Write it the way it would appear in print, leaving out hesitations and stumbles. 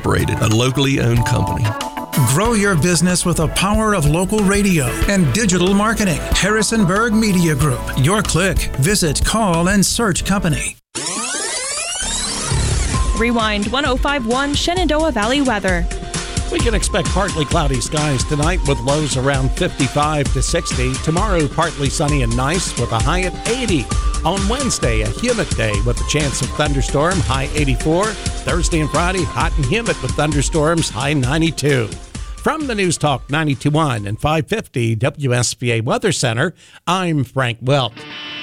Incorporated, a locally owned company. Grow your business with the power of local radio and digital marketing. Harrisonburg Media Group. Your click. Visit, call, and search company. Rewind 105.1 Shenandoah Valley weather. We can expect partly cloudy skies tonight with lows around 55 to 60. Tomorrow, partly sunny and nice with a high at 80. On Wednesday, a humid day with a chance of thunderstorm, high 84. Thursday and Friday, hot and humid with thunderstorms, high 92. From the News Talk 92.1 and 550 WSVA Weather Center, I'm Frank Welk.